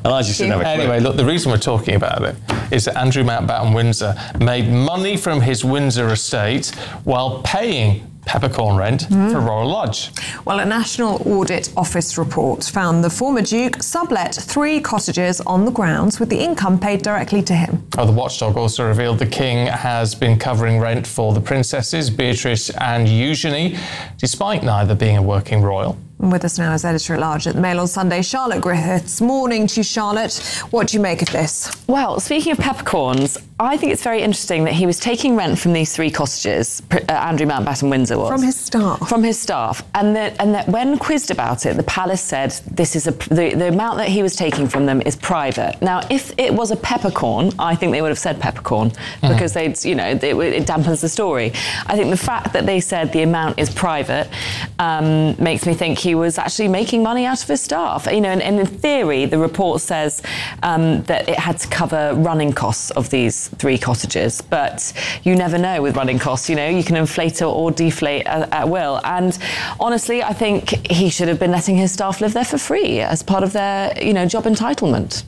Elijah shouldn't have a clue. Anyway, look, the reason we're talking about it is that Andrew Mountbatten Windsor made money from his Windsor estate while paying peppercorn rent for Royal Lodge. Well, a National Audit Office report found the former Duke sublet 3 cottages on the grounds with the income paid directly to him. The watchdog also revealed the King has been covering rent for the princesses, Beatrice and Eugenie, despite neither being a working royal. And with us now is editor-at-large at the Mail on Sunday, Charlotte Griffiths. Morning to you, Charlotte. What do you make of this? Well, speaking of peppercorns, I think it's very interesting that he was taking rent from these 3 cottages, Andrew Mountbatten Windsor was. From his staff. From his staff. And that when quizzed about it, the palace said this is the amount that he was taking from them is private. Now, if it was a peppercorn, I think they would have said peppercorn because it dampens the story. I think the fact that they said the amount is private makes me think he was actually making money out of his staff. And in theory, the report says that it had to cover running costs of these 3 cottages, but you never know with running costs. You can inflate or deflate at will. And honestly, I think he should have been letting his staff live there for free as part of their, job entitlement.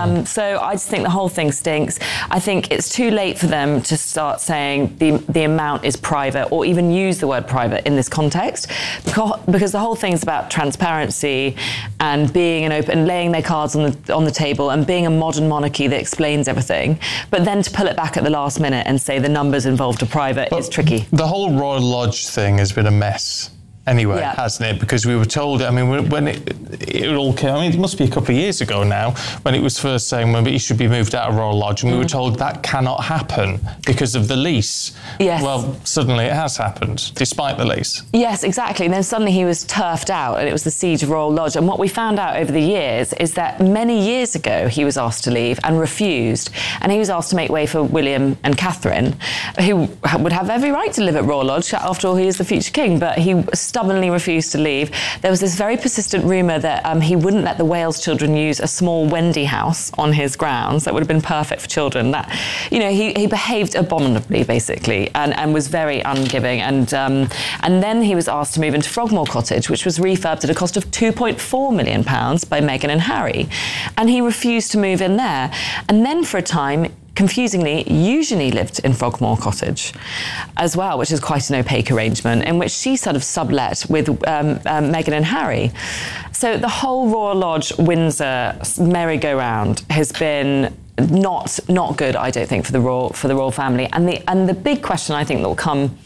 So I just think the whole thing stinks. I think it's too late for them to start saying the amount is private or even use the word private in this context, because the whole thing is about transparency and being an open, laying their cards on the table and being a modern monarchy that explains everything. But then to pull it back at the last minute and say the numbers involved are private is tricky. The whole Royal Lodge thing has been a mess. Anyway, hasn't it? Because we were told, when it all came, it must be a couple of years ago now, when it was first saying when he should be moved out of Royal Lodge, and we were told that cannot happen because of the lease. Yes. Well, suddenly it has happened, despite the lease. Yes, exactly. And then suddenly he was turfed out, and it was the siege of Royal Lodge. And what we found out over the years is that many years ago he was asked to leave and refused. And he was asked to make way for William and Catherine, who would have every right to live at Royal Lodge. After all, he is the future king, but he stubbornly refused to leave. There was this very persistent rumour that he wouldn't let the Wales children use a small Wendy house on his grounds that would have been perfect for children. That, he behaved abominably, basically, and was very ungiving. And then he was asked to move into Frogmore Cottage, which was refurbed at a cost of £2.4 million by Meghan and Harry. And he refused to move in there. And then for a time, confusingly, Eugenie lived in Frogmore Cottage as well, which is quite an opaque arrangement, in which she sort of sublet with Meghan and Harry. So the whole Royal Lodge Windsor merry-go-round has been not good, I don't think, for the royal family. And the big question I think that will come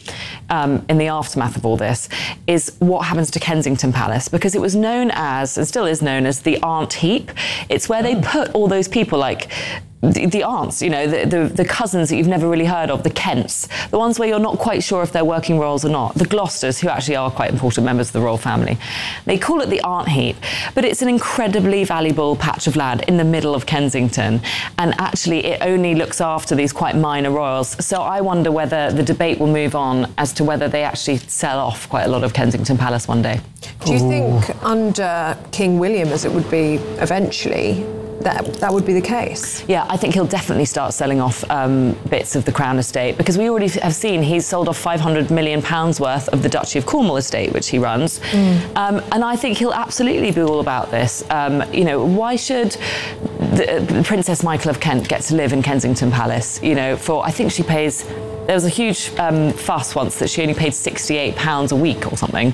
in the aftermath of all this is what happens to Kensington Palace, because it was known as, and still is known as, the Aunt Heap. It's where they put all those people like the aunts, the cousins that you've never really heard of, the Kents, the ones where you're not quite sure if they're working royals or not, the Gloucesters, who actually are quite important members of the royal family. They call it the Aunt Heap, but it's an incredibly valuable patch of land in the middle of Kensington, and actually it only looks after these quite minor royals. So I wonder whether the debate will move on as to whether they actually sell off quite a lot of Kensington Palace one day. Do you think under King William, as it would be eventually, that would be the case? Yeah, I think he'll definitely start selling off bits of the Crown estate, because we already have seen he's sold off £500 million worth of the Duchy of Cornwall estate, which he runs. And I think he'll absolutely be all about this. Why should the Princess Michael of Kent get to live in Kensington Palace? I think she pays... There was a huge fuss once that she only paid £68 a week or something.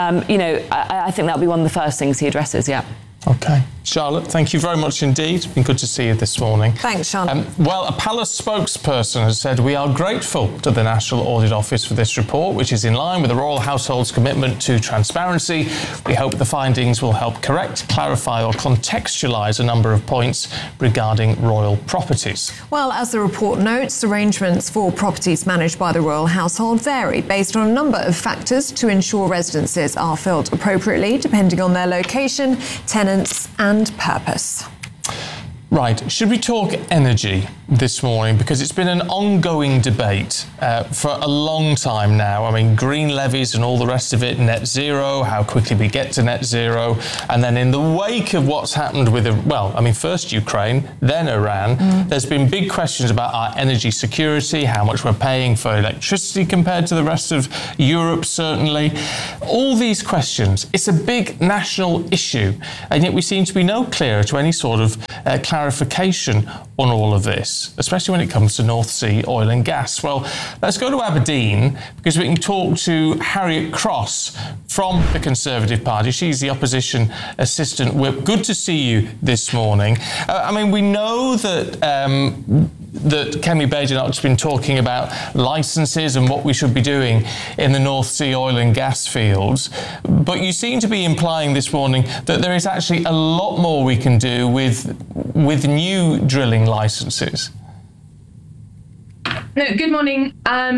I think that'll be one of the first things he addresses, yeah. OK. Charlotte, thank you very much indeed. It's been good to see you this morning. Thanks, Charlotte. Well, a palace spokesperson has said, "We are grateful to the National Audit Office for this report, which is in line with the royal household's commitment to transparency. We hope the findings will help correct, clarify or contextualise a number of points regarding royal properties." Well, as the report notes, arrangements for properties managed by the royal household vary based on a number of factors to ensure residences are filled appropriately, depending on their location, tenants and purpose. Right, should we talk energy this morning? Because it's been an ongoing debate for a long time now. I mean, green levies and all the rest of it, net zero, how quickly we get to net zero. And then in the wake of what's happened with, first Ukraine, then Iran, there's been big questions about our energy security, how much we're paying for electricity compared to the rest of Europe, certainly. All these questions, it's a big national issue, and yet we seem to be no clearer to any sort of clarification on all of this, especially when it comes to North Sea oil and gas. Well, let's go to Aberdeen because we can talk to Harriet Cross from the Conservative Party. She's the opposition assistant whip. Good to see you this morning. We know that that Kemi Badenoch's been talking about licences and what we should be doing in the North Sea oil and gas fields. But you seem to be implying this morning that there is actually a lot more we can do with new drilling licences. No, good morning.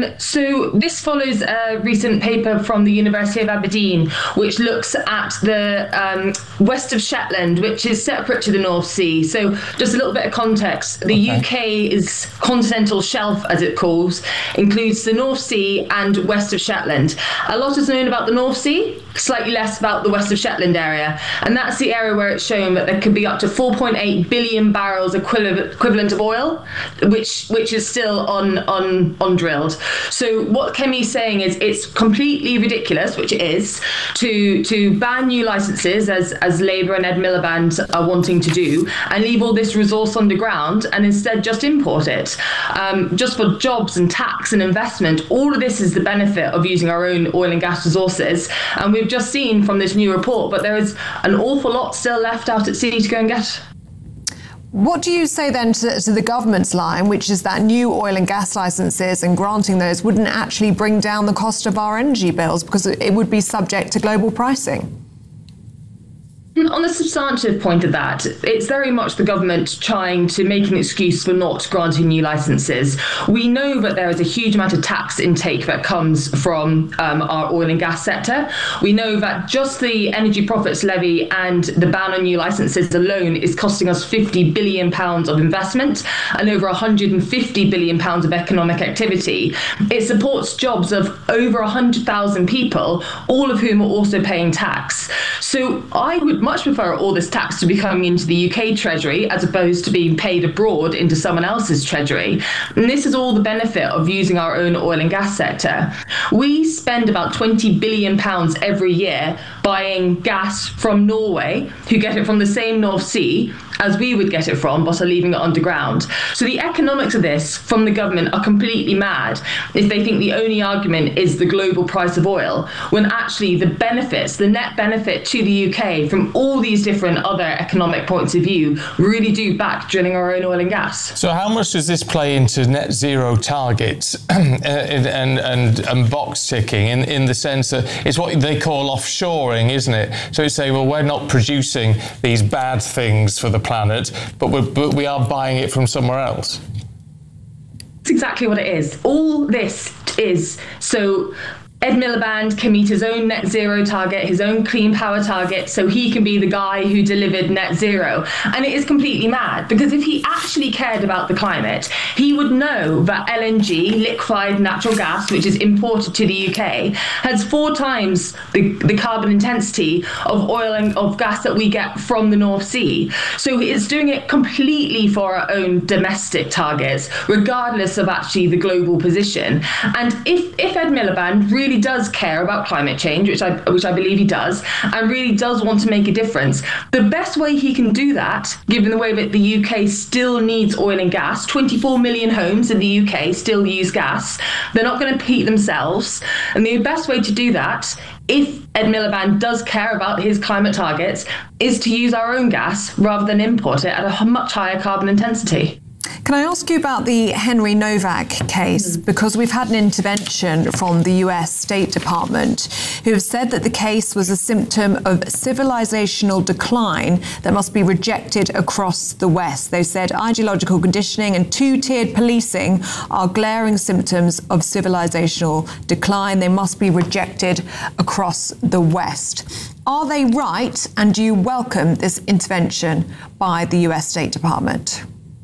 So this follows a recent paper from the University of Aberdeen, which looks at the west of Shetland, which is separate to the North Sea. So just a little bit of context. The UK's continental shelf, as it calls, includes the North Sea and west of Shetland. A lot is known about the North Sea, slightly less about the west of Shetland area. And that's the area where it's shown that there could be up to 4.8 billion barrels equivalent of oil, which is still undrilled. So what Kemi's saying is it's completely ridiculous, which it is, to ban new licenses as Labour and Ed Miliband are wanting to do, and leave all this resource underground and instead just import it. Just for jobs and tax and investment, all of this is the benefit of using our own oil and gas resources. And we've just seen from this new report, but there is an awful lot still left out at sea to go and get. What do you say then to the government's line, which is that new oil and gas licences and granting those wouldn't actually bring down the cost of our energy bills because it would be subject to global pricing? On the substantive point of that, it's very much the government trying to make an excuse for not granting new licences. We know that there is a huge amount of tax intake that comes from our oil and gas sector. We know that just the Energy Profits Levy and the ban on new licences alone is costing us £50 billion of investment and over £150 billion of economic activity. It supports jobs of over 100,000 people, all of whom are also paying tax. So I would much prefer all this tax to be coming into the UK Treasury as opposed to being paid abroad into someone else's Treasury. And this is all the benefit of using our own oil and gas sector. We spend about £20 billion every year buying gas from Norway, who get it from the same North Sea as we would get it from, but are leaving it underground. So the economics of this from the government are completely mad if they think the only argument is the global price of oil, when actually the benefits, the net benefit to the UK from all these different other economic points of view really do back drilling our own oil and gas. So how much does this play into net zero targets and box ticking in the sense that it's what they call offshoring, isn't it? So you say, well, we're not producing these bad things for the planet, but we are buying it from somewhere else. That's exactly what it is. All this is so Ed Miliband can meet his own net zero target, his own clean power target, so he can be the guy who delivered net zero. And it is completely mad, because if he actually cared about the climate, he would know that LNG, liquefied natural gas, which is imported to the UK, has 4 times the carbon intensity of oil and of gas that we get from the North Sea. So it's doing it completely for our own domestic targets, regardless of actually the global position. And if Ed Miliband really does care about climate change, which I believe he does, and really does want to make a difference, the best way he can do that, given the way that the UK still needs oil and gas, 24 million homes in the UK still use gas, they're not going to heat themselves, and the best way to do that, if Ed Miliband does care about his climate targets, is to use our own gas rather than import it at a much higher carbon intensity. Can I ask you about the Henry Novak case? Because we've had an intervention from the US State Department who have said that the case was a symptom of civilizational decline that must be rejected across the West. They said ideological conditioning and two-tiered policing are glaring symptoms of civilizational decline. They must be rejected across the West. Are they right, and do you welcome this intervention by the US State Department?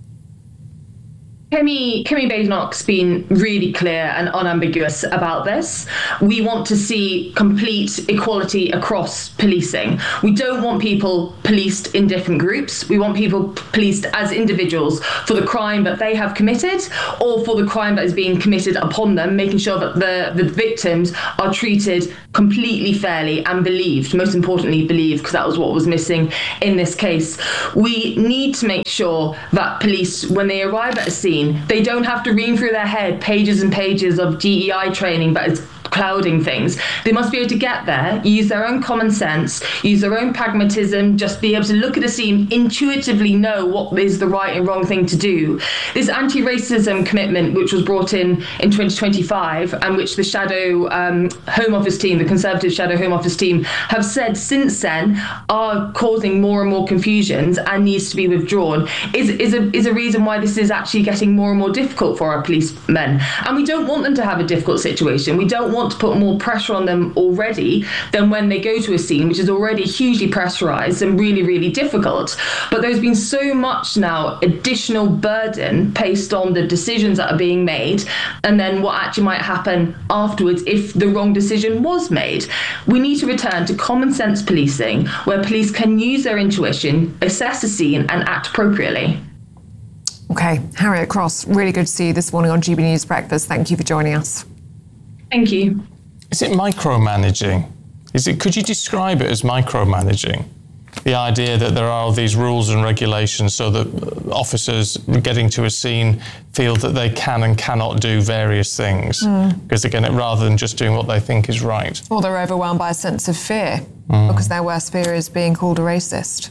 Kemi Badenoch's been really clear and unambiguous about this. We want to see complete equality across policing. We don't want people policed in different groups. We want people policed as individuals for the crime that they have committed or for the crime that is being committed upon them, making sure that the victims are treated completely fairly and believed, most importantly believed, because that was what was missing in this case. We need to make sure that police, when they arrive at a scene, they don't have to ream through their head pages and pages of DEI training that is clouding things. They must be able to get there, use their own common sense, use their own pragmatism, just be able to look at a scene, intuitively know what is the right and wrong thing to do. This anti-racism commitment, which was brought in 2025, and which the Shadow Home Office team, the Conservative Shadow Home Office team, have said since then are causing more and more confusions and needs to be withdrawn, is a reason why this is actually getting more and more difficult for our policemen. And we don't want them to have a difficult situation. We don't want to put more pressure on them already than when they go to a scene, which is already hugely pressurized and really, really difficult. But there's been so much now additional burden placed on the decisions that are being made, and then what actually might happen afterwards if the wrong decision was made. We need to return to common sense policing, where police can use their intuition, assess a scene, and act appropriately. Okay, Harriet Cross, really good to see you this morning on GB News Breakfast. Thank you for joining us. Thank you. Is it micromanaging? Could you describe it as micromanaging? The idea that there are all these rules and regulations so that officers getting to a scene feel that they can and cannot do various things because they're getting it rather than just doing what they think is right. Or they're overwhelmed by a sense of fear because their worst fear is being called a racist.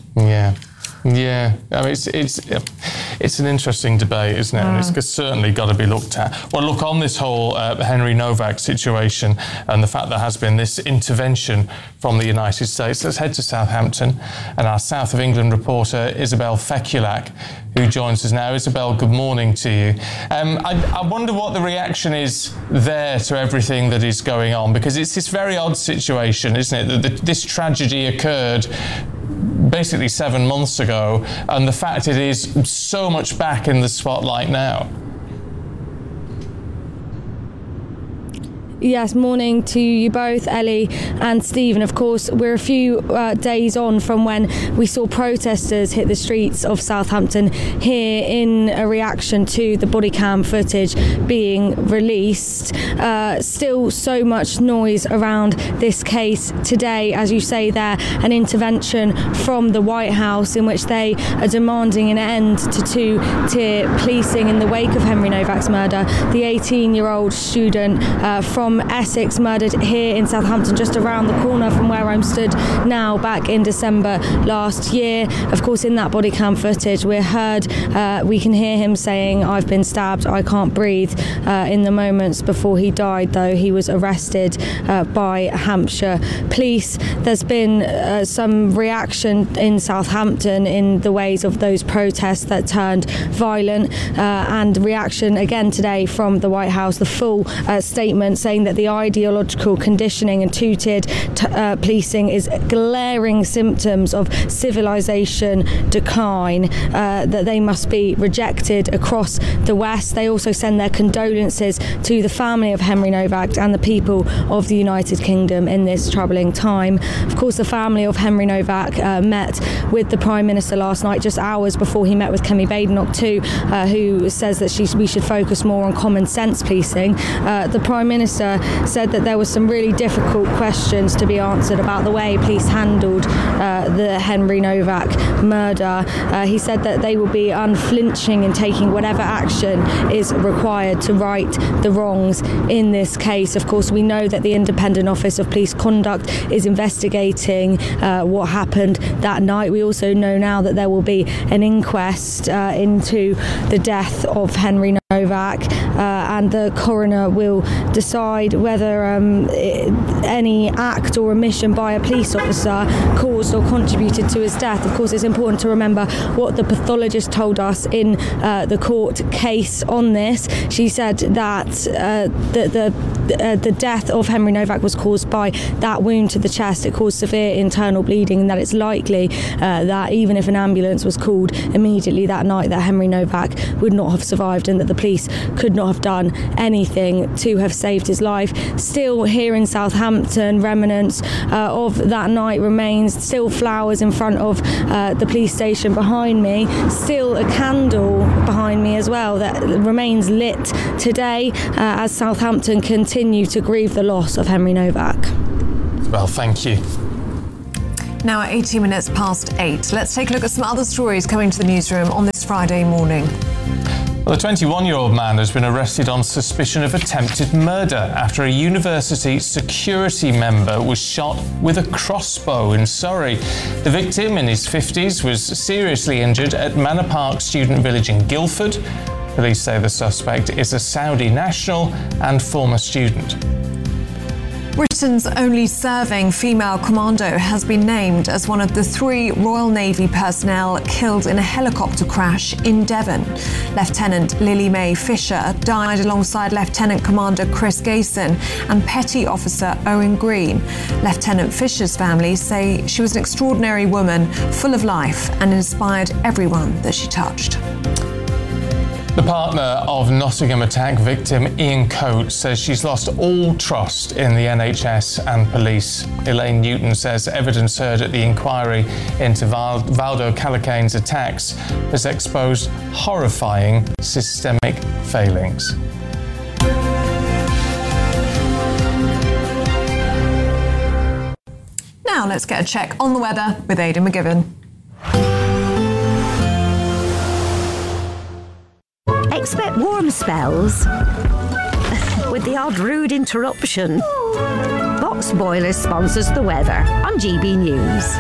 Yeah, I mean, it's an interesting debate, isn't it? And it's certainly got to be looked at. Well, look, on this whole Henry Novak situation and the fact there has been this intervention from the United States, let's head to Southampton and our South of England reporter, Isabel Fekulak, who joins us now. Isabel, good morning to you. I wonder what the reaction is there to everything that is going on, because it's this very odd situation, isn't it, that this tragedy occurred basically 7 months ago, and the fact it is so much back in the spotlight now. Yes, morning to you both, Ellie and Stephen. Of course, we're a few days on from when we saw protesters hit the streets of Southampton here in a reaction to the body cam footage being released. Still so much noise around this case today. As you say there, an intervention from the White House in which they are demanding an end to two-tier policing in the wake of Henry Novak's murder. The 18-year-old student from Essex murdered here in Southampton, just around the corner from where I'm stood now, back in December last year. Of course, in that body cam footage we can hear him saying, "I've been stabbed, I can't breathe." In the moments before he died, though, he was arrested by Hampshire police. There's been some reaction in Southampton in the ways of those protests that turned violent, and reaction again today from the White House, the full statement saying that the ideological conditioning and two-tiered policing is glaring symptoms of civilization decline, that they must be rejected across the West. They also send their condolences to the family of Henry Novak and the people of the United Kingdom in this troubling time. Of course, the family of Henry Novak met with the Prime Minister last night, just hours before he met with Kemi Badenoch too, who says that we should focus more on common sense policing. The Prime Minister officer said that there were some really difficult questions to be answered about the way police handled the Henry Novak murder. He said that they will be unflinching in taking whatever action is required to right the wrongs in this case. Of course, we know that the Independent Office of Police Conduct is investigating what happened that night. We also know now that there will be an inquest into the death of Henry Novak, and the coroner will decide whether any act or omission by a police officer caused or contributed to his death. Of course, it's important to remember what the pathologist told us in the court case on this. She said that the death of Henry Novak was caused by that wound to the chest. It caused severe internal bleeding, and that it's likely that even if an ambulance was called immediately that night, that Henry Novak would not have survived, and that the police could not have done anything to have saved his life. Still here in Southampton, remnants of that night remains. Still flowers in front of the police station behind me. Still a candle behind me as well that remains lit today as Southampton continue to grieve the loss of Henry Novak. Well, thank you. Now at 18 minutes past 8, let's take a look at some other stories coming to the newsroom on this Friday morning. Well, a 21-year-old man has been arrested on suspicion of attempted murder after a university security member was shot with a crossbow in Surrey. The victim, in his 50s, was seriously injured at Manor Park Student Village in Guildford. Police say the suspect is a Saudi national and former student. Britain's only serving female commando has been named as one of the 3 Royal Navy personnel killed in a helicopter crash in Devon. Lieutenant Lily Mae Fisher died alongside Lieutenant Commander Chris Gayson and Petty Officer Owen Green. Lieutenant Fisher's family say she was an extraordinary woman, full of life, and inspired everyone that she touched. The partner of Nottingham attack victim Ian Coates says she's lost all trust in the NHS and police. Elaine Newton says evidence heard at the inquiry into Valdo Calicane's attacks has exposed horrifying systemic failings. Now let's get a check on the weather with Aidan McGibbon. Expect warm spells with the odd rude interruption. Box Boilers sponsors the weather on GB News.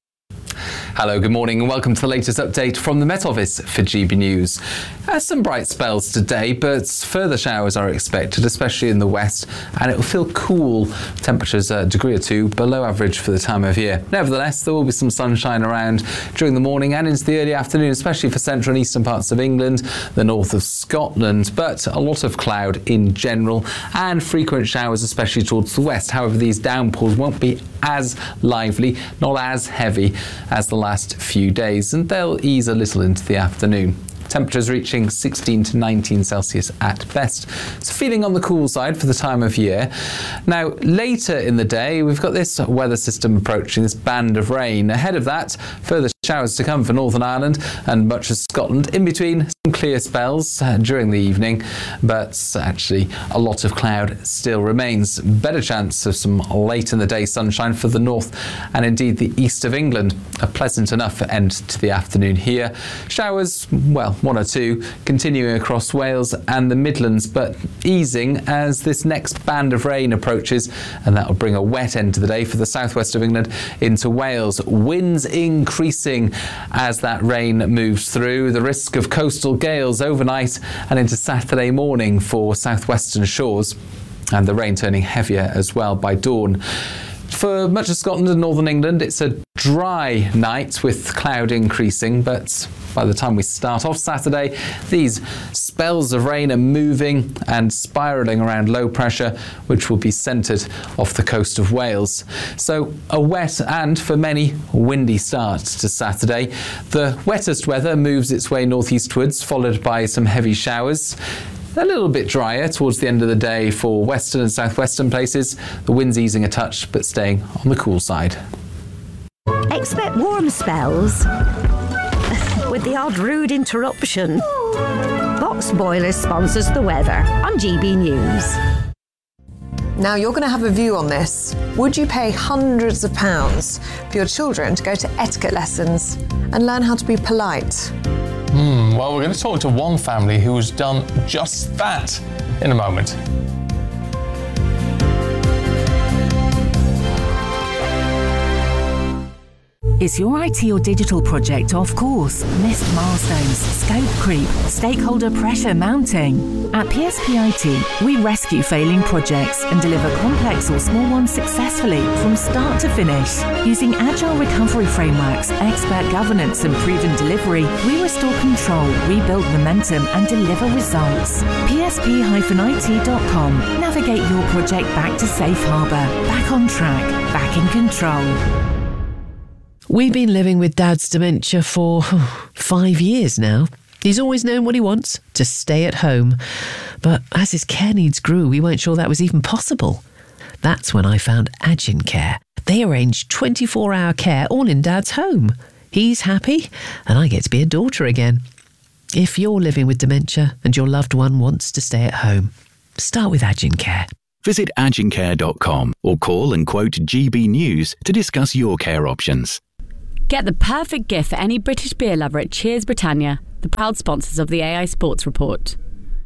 Hello, good morning and welcome to the latest update from the Met Office for GB News. Some bright spells today, but further showers are expected, especially in the west, and it will feel cool. Temperatures a degree or 2 below average for the time of year. Nevertheless, there will be some sunshine around during the morning and into the early afternoon, especially for central and eastern parts of England, the north of Scotland, but a lot of cloud in general and frequent showers, especially towards the west. However, these downpours won't be as lively, not as heavy as the last few days, and they'll ease a little into the afternoon. Temperatures reaching 16 to 19 Celsius at best. So feeling on the cool side for the time of year. Now, later in the day, we've got this weather system approaching, this band of rain. Ahead of that, further showers to come for Northern Ireland and much of Scotland. In between, some clear spells during the evening, but actually a lot of cloud still remains. Better chance of some late in the day sunshine for the north and indeed the east of England. A pleasant enough end to the afternoon here. Showers, well, 1 or 2 continuing across Wales and the Midlands, but easing as this next band of rain approaches, and that will bring a wet end to the day for the southwest of England into Wales. Winds increasing as that rain moves through. The risk of coastal gales overnight and into Saturday morning for southwestern shores, and the rain turning heavier as well by dawn. For much of Scotland and northern England, it's a dry night with cloud increasing, but by the time we start off Saturday, these spells of rain are moving and spiralling around low pressure, which will be centred off the coast of Wales. So a wet and, for many, windy start to Saturday. The wettest weather moves its way northeastwards, followed by some heavy showers. A little bit drier towards the end of the day for western and southwestern places. The wind's easing a touch, but staying on the cool side. Expect warm spells with the odd rude interruption. Box Boilers sponsors the weather on GB News. Now, you're going to have a view on this. Would you pay hundreds of pounds for your children to go to etiquette lessons and learn how to be polite? Well, we're going to talk to one family who has done just that in a moment. Is your IT or digital project off course? Missed milestones, scope creep, stakeholder pressure mounting? At PSP IT, we rescue failing projects and deliver complex or small ones successfully from start to finish. Using agile recovery frameworks, expert governance and proven delivery, we restore control, rebuild momentum and deliver results. PSP-IT.com. Navigate your project back to safe harbour, back on track, back in control. We've been living with Dad's dementia for 5 years now. He's always known what he wants, to stay at home. But as his care needs grew, we weren't sure that was even possible. That's when I found Agincare. They arrange 24-hour care all in Dad's home. He's happy, and I get to be a daughter again. If you're living with dementia and your loved one wants to stay at home, start with Agincare. Visit agincare.com or call and quote GB News to discuss your care options. Get the perfect gift for any British beer lover at Cheers Britannia, the proud sponsors of the AI Sports Report.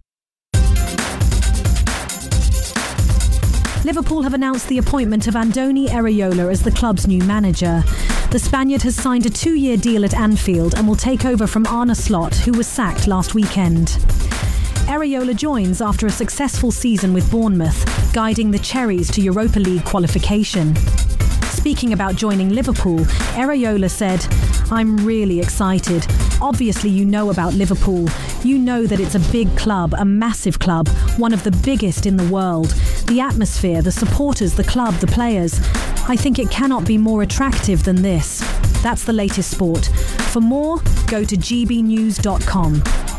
Liverpool have announced the appointment of Andoni Iraola as the club's new manager. The Spaniard has signed a 2-year deal at Anfield and will take over from Arne Slot, who was sacked last weekend. Iraola joins after a successful season with Bournemouth, guiding the Cherries to Europa League qualification. Speaking about joining Liverpool, Iraola said, "I'm really excited. Obviously you know about Liverpool. You know that it's a big club, a massive club, one of the biggest in the world. The atmosphere, the supporters, the club, the players. I think it cannot be more attractive than this." That's the latest sport. For more, go to gbnews.com.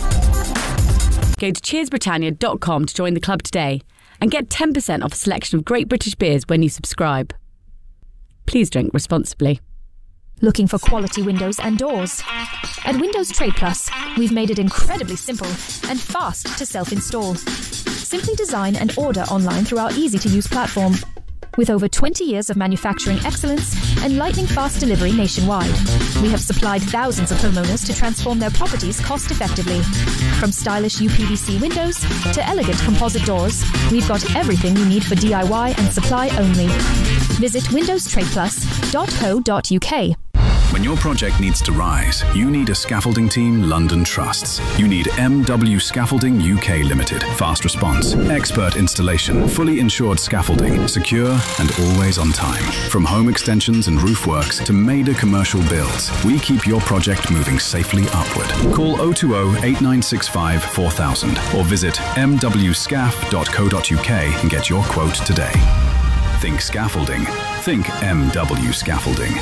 Go to cheersbritannia.com to join the club today and get 10% off a selection of great British beers when you subscribe. Please drink responsibly. Looking for quality windows and doors? At Windows Trade Plus, we've made it incredibly simple and fast to self-install. Simply design and order online through our easy-to-use platform. With over 20 years of manufacturing excellence and lightning-fast delivery nationwide, we have supplied thousands of homeowners to transform their properties cost-effectively. From stylish UPVC windows to elegant composite doors, we've got everything you need for DIY and supply only. Visit windowstradeplus.co.uk. When your project needs to rise, you need a scaffolding team London trusts. You need MW Scaffolding UK Limited. Fast response, expert installation, fully insured scaffolding, secure and always on time. From home extensions and roof works to major commercial builds, we keep your project moving safely upward. Call 020 8965 4000 or visit mwscaf.co.uk and get your quote today. Think scaffolding. Think MW Scaffolding.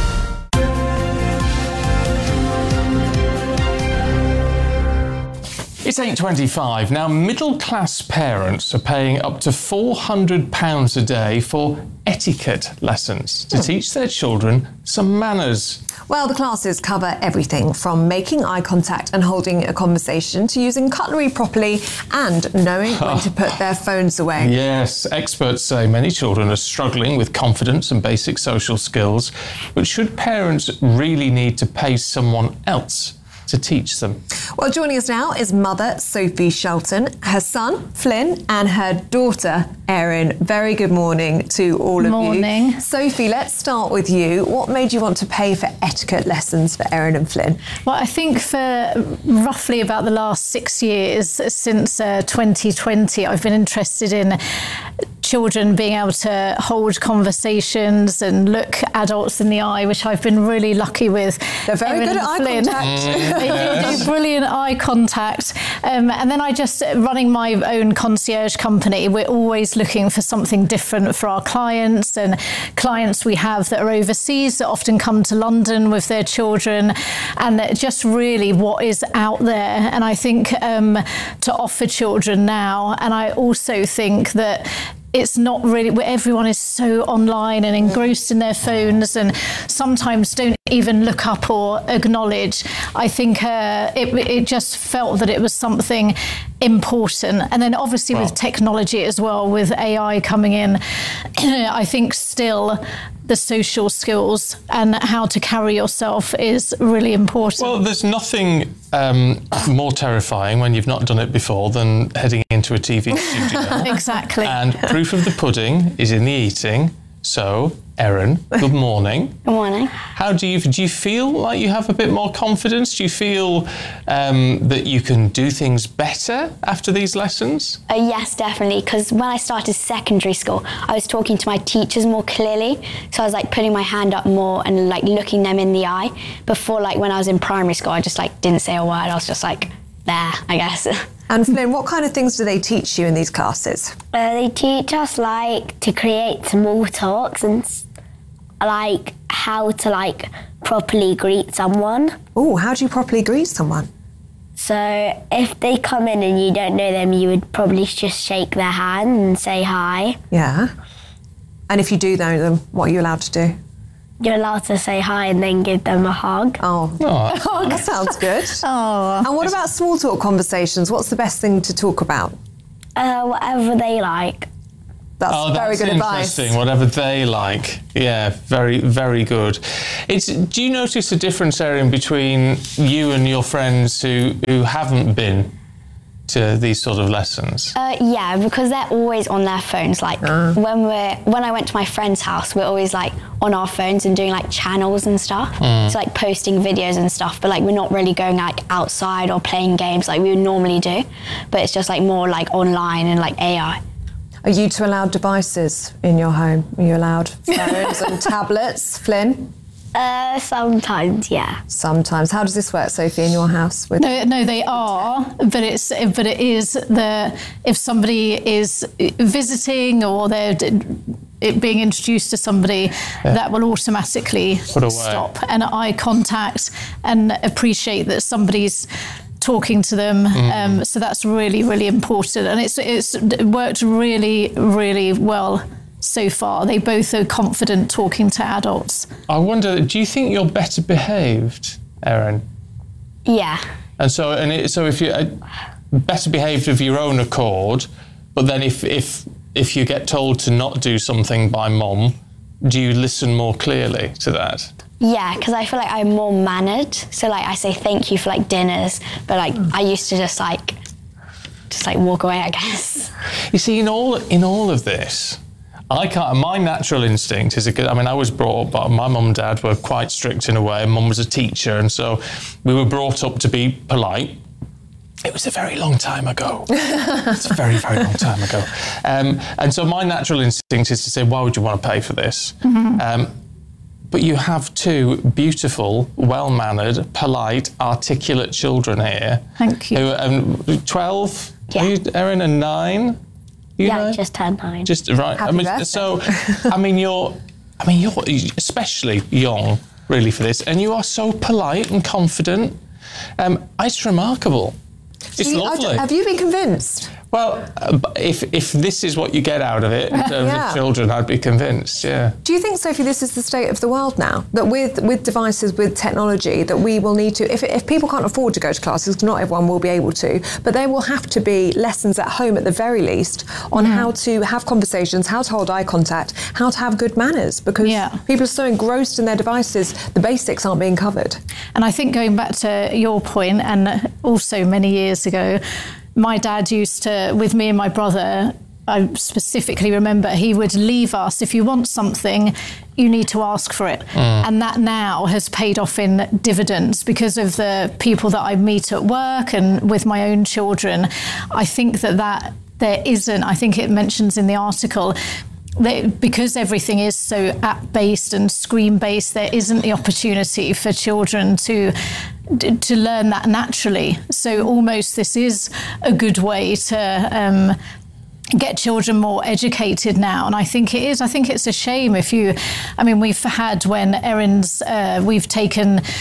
It's 8:25. Now, middle-class parents are paying up to £400 a day for etiquette lessons to teach their children some manners. Well, the classes cover everything from making eye contact and holding a conversation to using cutlery properly and knowing when to put their phones away. Yes, experts say many children are struggling with confidence and basic social skills, but should parents really need to pay someone else to teach them? Well, joining us now is mother Sophie Shelton, her son Flynn and her daughter Erin. Very good morning to all of you. Morning. Sophie, let's start with you. What made you want to pay for etiquette lessons for Erin and Flynn? Well, I think for roughly about the last 6 years, since 2020, I've been interested in children being able to hold conversations and look adults in the eye, which I've been really lucky with. They're very good at eye contact. They do brilliant eye contact. And then I just, running my own concierge company, we're always looking for something different for our clients, and clients we have that are overseas that often come to London with their children, and just really what is out there. And I think to offer children now, and I also think that it's not really, everyone is so online and engrossed in their phones and sometimes don't even look up or acknowledge. I think it just felt that it was something important. And then obviously with technology as well, with AI coming in, I think still the social skills and how to carry yourself is really important. Well, there's nothing more terrifying when you've not done it before than heading into a TV studio. Exactly. And proof of the pudding is in the eating. So, Erin, good morning. Good morning. How do you feel like you have a bit more confidence? Do you feel that you can do things better after these lessons? Yes, definitely, because when I started secondary school, I was talking to my teachers more clearly. So I was like putting my hand up more and like looking them in the eye. Before, like when I was in primary school, I just like didn't say a word. I was just like there, I guess. And Flynn, what kind of things do they teach you in these classes? They teach us like to create small talks and like how to like properly greet someone. Oh, how do you properly greet someone? So if they come in and you don't know them, you would probably just shake their hand and say hi. Yeah. And if you do know them, what are you allowed to do? You're allowed to say hi and then give them a hug. Oh, that sounds good. Oh. And what about small talk conversations? What's the best thing to talk about? Whatever they like. That's very good advice. Interesting. Whatever they like. Yeah, very, very good. Do you notice a difference, Erin, between you and your friends who haven't been to these sort of lessons? Yeah, because they're always on their phones. Like when I went to my friend's house, we're always like on our phones and doing like channels and stuff. So like posting videos and stuff, but like we're not really going like outside or playing games like we would normally do. But it's just like more like online and like AI. Are you two allowed devices in your home? Are you allowed phones and tablets, Flynn? Sometimes, yeah. Sometimes. How does this work, Sophie, in your house? No, they are, but it is if somebody is visiting or they're being introduced to somebody, that will automatically stop. And eye contact and appreciate that somebody's talking to them. So that's really, really important, and it's worked really, really well so far. They both are confident talking to adults. I wonder, do you think you're better behaved, Erin? Yeah. And so if you're better behaved of your own accord, but then if you get told to not do something by mum, do you listen more clearly to that? Yeah, because I feel like I'm more mannered. So like I say thank you for like dinners, but like I used to just like walk away, I guess. You see, in all of this, my natural instinct is, I was brought up, but my mum and dad were quite strict in a way. Mum was a teacher, and so we were brought up to be polite. It was a very long time ago. It's a very, very long time ago. And so my natural instinct is to say, why would you want to pay for this? But you have two beautiful, well-mannered, polite, articulate children here. Thank you. Who are 12, yeah. Are you, Erin, and 9? Yeah, just turned 9. Just right. Happy birthday. So, you're especially young, really, for this, and you are so polite and confident. It's remarkable. It's lovely. Have you been convinced? Well, if this is what you get out of it in terms of children, I'd be convinced, yeah. Do you think, Sophie, this is the state of the world now? That with devices, with technology, that we will need to, if people can't afford to go to classes, because not everyone will be able to, but there will have to be lessons at home at the very least on how to have conversations, how to hold eye contact, how to have good manners, because people are so engrossed in their devices, the basics aren't being covered. And I think going back to your point, and also many years ago, my dad used to, with me and my brother, I specifically remember he would leave us, if you want something, you need to ask for it. And that now has paid off in dividends because of the people that I meet at work and with my own children. I think that there isn't, I think it mentions in the article, because everything is so app-based and screen-based, there isn't the opportunity for children to learn that naturally. So almost this is a good way to get children more educated now. And I think it is. I think it's a shame if we've had when Erin's, we've taken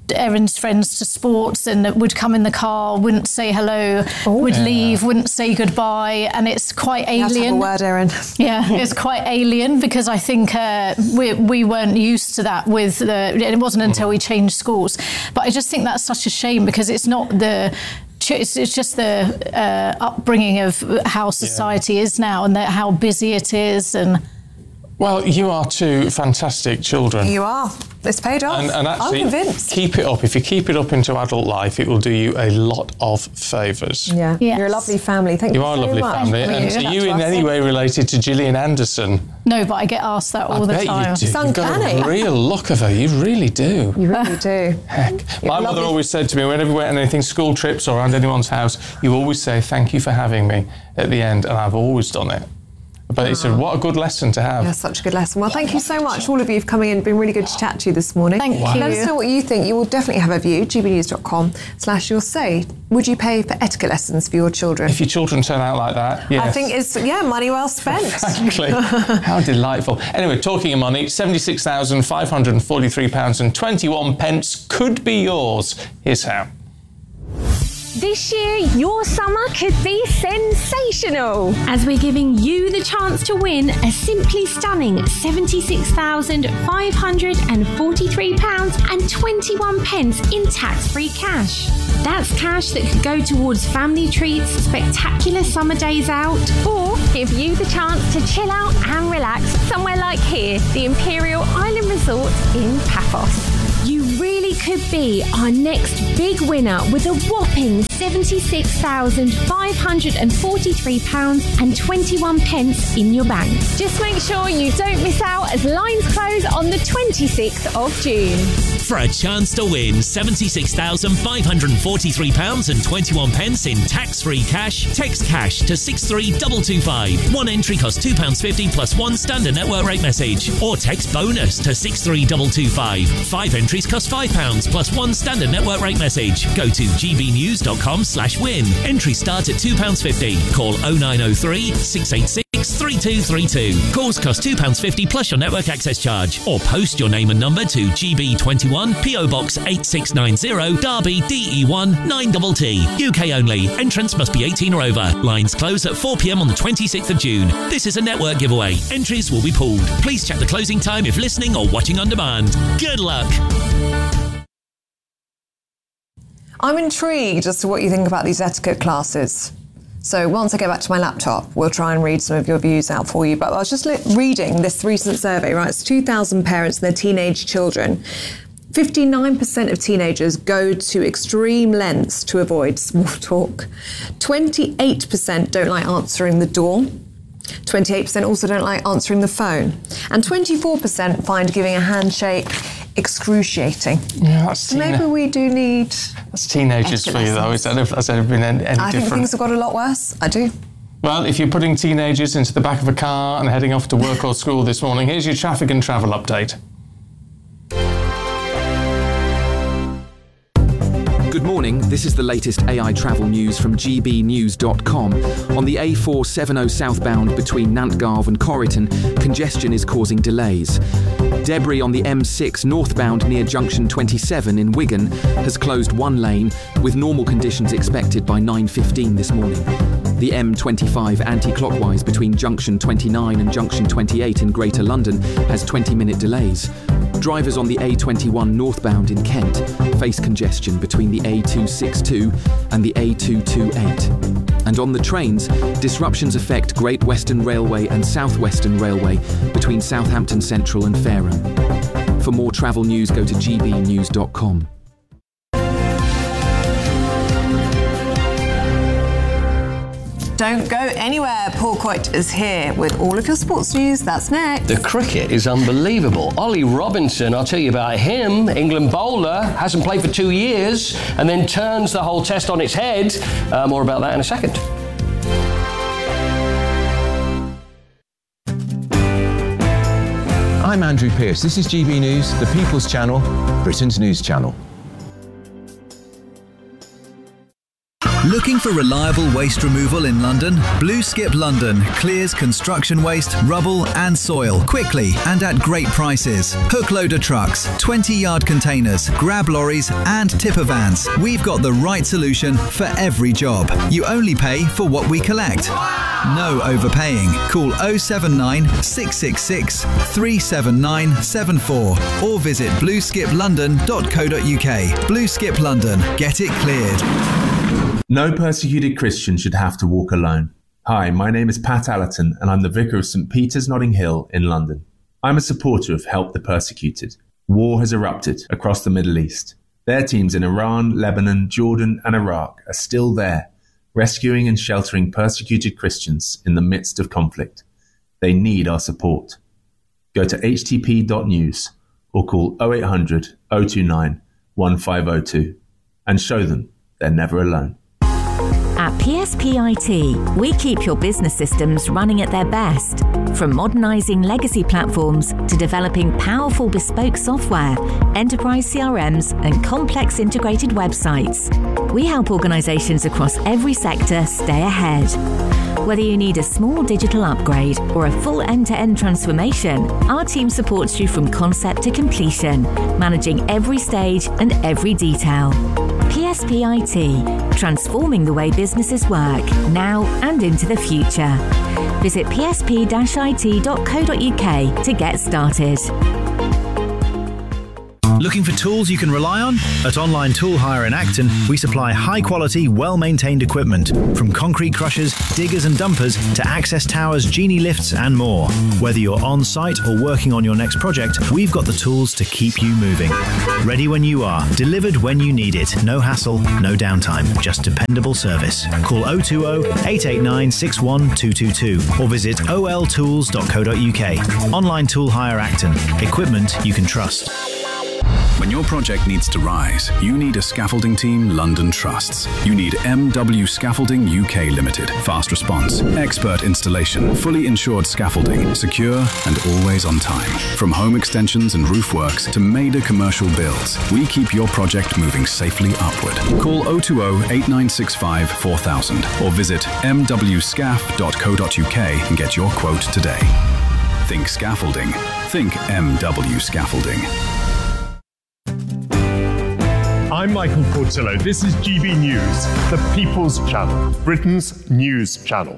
errands friends to sports and would come in the car, wouldn't say hello, would leave, wouldn't say goodbye, and it's quite alien. Have to have a word, Erin. Yeah, it's quite alien because I think we weren't used to that with it wasn't until we changed schools. But I just think that's such a shame because it's not it's just the upbringing of how society is now and how busy it is. And well, you are two fantastic children. You are. It's paid off. And actually, I'm convinced. Keep it up. If you keep it up into adult life, it will do you a lot of favours. Yeah. Yes. You're a lovely family. Thank you so much. You are a lovely family. And are you in any way related to Gillian Anderson? No, but I get asked that all the time. I bet you do. You've got a real look of her. You really do. You really do. Heck. My mother always said to me, whenever we went on anything, school trips or around anyone's house, you always say, thank you for having me at the end. And I've always done it. But it's what a good lesson to have. Yeah, such a good lesson. Well, thank you so much, all of you, for coming in. It's been really good to chat to you this morning. Thank you. Let us know what you think. You will definitely have a view. gbnews.com/your say. Would you pay for etiquette lessons for your children? If your children turn out like that, yes. I think it's, money well spent. Exactly. How delightful. Anyway, talking of money, £76,543.21 could be yours. Here's how. This year, your summer could be sensational, as we're giving you the chance to win a simply stunning £76,543.21 in tax-free cash. That's cash that could go towards family treats, spectacular summer days out, or give you the chance to chill out and relax somewhere like here, the Imperial Island Resort in Paphos. You really could be our next big winner with a whopping £76,543.21 in your bank. Just make sure you don't miss out as lines close on the 26th of June. For a chance to win £76,543.21 in tax-free cash, text cash to 63225. One entry costs £2.50 plus one standard network rate message. Or text bonus to 63225. 5 entries cost £5 plus one standard network rate message. Go to gbnews.com/win. Entries start at £2.50. Call 0903 686 3232. Calls cost £2.50 plus your network access charge. Or post your name and number to GB21 PO Box 8690 Derby DE1 9TT. UK only. Entrance must be 18 or over. Lines close at 4 p.m. on the 26th of June. This is a network giveaway. Entries will be pooled. Please check the closing time if listening or watching on demand. Good luck. I'm intrigued as to what you think about these etiquette classes. So once I get back to my laptop, we'll try and read some of your views out for you. But I was just reading this recent survey, right? It's 2,000 parents and their teenage children. 59% of teenagers go to extreme lengths to avoid small talk. 28% don't like answering the door. 28% also don't like answering the phone. And 24% find giving a handshake excruciating. Yeah, that's maybe we do need... That's teenagers for you, though. Has that ever been any different? I think things have got a lot worse. I do. Well, if you're putting teenagers into the back of a car and heading off to work or school this morning, here's your traffic and travel update. Good morning, this is the latest AI travel news from gbnews.com. On the A470 southbound between Nantgarv and Corriton, congestion is causing delays. Debris on the M6 northbound near junction 27 in Wigan has closed one lane, with normal conditions expected by 9:15 this morning. The M25 anti-clockwise between junction 29 and junction 28 in Greater London has 20-minute delays. Drivers on the A21 northbound in Kent face congestion between the A262 and the A228. And on the trains, disruptions affect Great Western Railway and South Western Railway between Southampton Central and Fareham. For more travel news, go to gbnews.com. Don't go anywhere. Paul Coit is here with all of your sports news. That's next. The cricket is unbelievable. Ollie Robinson, I'll tell you about him. England bowler, hasn't played for 2 years and then turns the whole test on its head. More about that in a second. I'm Andrew Pearce. This is GB News, the People's Channel, Britain's news channel. Looking for reliable waste removal in London? Blue Skip London clears construction waste, rubble and soil quickly and at great prices. Hook loader trucks, 20-yard containers, grab lorries and tipper vans. We've got the right solution for every job. You only pay for what we collect. No overpaying. Call 079 666 37974 or visit blueskiplondon.co.uk. Blue Skip London. Get it cleared. No persecuted Christian should have to walk alone. Hi, my name is Pat Allerton and I'm the Vicar of St Peter's Notting Hill in London. I'm a supporter of Help the Persecuted. War has erupted across the Middle East. Their teams in Iran, Lebanon, Jordan and Iraq are still there, rescuing and sheltering persecuted Christians in the midst of conflict. They need our support. Go to htp.news or call 0800 029 1502 and show them they're never alone. At PSP IT, we keep your business systems running at their best. From modernising legacy platforms to developing powerful bespoke software, enterprise CRMs and complex integrated websites. We help organisations across every sector stay ahead. Whether you need a small digital upgrade or a full end-to-end transformation, our team supports you from concept to completion, managing every stage and every detail. PSP IT, transforming the way businesses work now and into the future. Visit psp-it.co.uk to get started. Looking for tools you can rely on? At Online Tool Hire in Acton, we supply high-quality, well-maintained equipment, from concrete crushers, diggers and dumpers to access towers, genie lifts and more. Whether you're on-site or working on your next project, we've got the tools to keep you moving. Ready when you are, delivered when you need it. No hassle, no downtime, just dependable service. Call 020 889 61222 or visit oltools.co.uk. Online Tool Hire Acton. Equipment you can trust. When your project needs to rise, you need a scaffolding team London trusts. You need MW Scaffolding UK Limited. Fast response, expert installation, fully insured scaffolding, secure and always on time. From home extensions and roof works to major commercial builds, we keep your project moving safely upward. Call 020 8965 4000 or visit mwscaf.co.uk and get your quote today. Think scaffolding. Think MW Scaffolding. I'm Michael Portillo. This is GB News, the People's Channel, Britain's news channel.